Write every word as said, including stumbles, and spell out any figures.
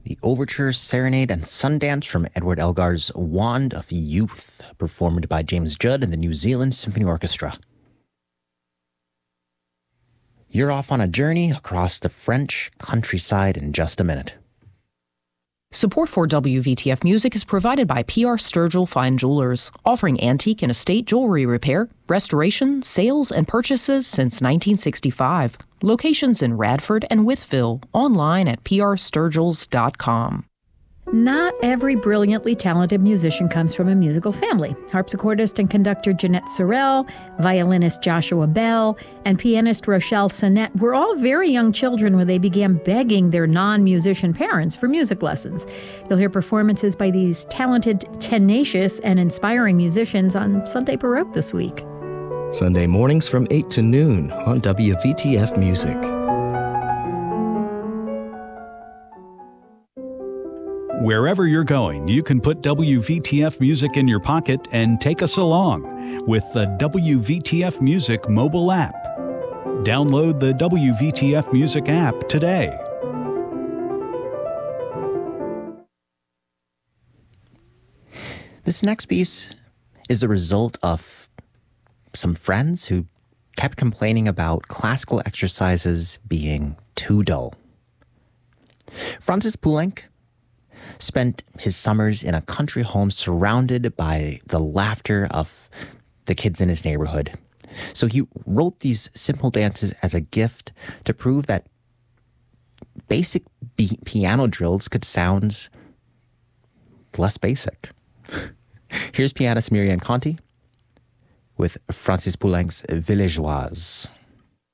The Overture, Serenade, and Sundance from Edward Elgar's Wand of Youth, performed by James Judd and the New Zealand Symphony Orchestra. You're off on a journey across the French countryside in just a minute. Support for W V T F Music is provided by P R Sturgill Fine Jewelers, offering antique and estate jewelry repair, restoration, sales, and purchases since nineteen sixty-five. Locations in Radford and Wytheville, online at p r sturgills dot com. Not every brilliantly talented musician comes from a musical family. Harpsichordist and conductor Jeanette Sorrell, violinist Joshua Bell, and pianist Rochelle Sinnett were all very young children when they began begging their non-musician parents for music lessons. You'll hear performances by these talented, tenacious, and inspiring musicians on Sunday Baroque this week. Sunday mornings from eight to noon on W V T F Music. Wherever you're going, you can put W V T F Music in your pocket and take us along with the W V T F Music mobile app. Download the W V T F Music app today. This next piece is the result of some friends who kept complaining about classical exercises being too dull. Francis Poulenc spent his summers in a country home surrounded by the laughter of the kids in his neighborhood. So he wrote these simple dances as a gift to prove that basic b- piano drills could sound less basic. Here's pianist Myriam Conti with Francis Poulenc's Villageoise.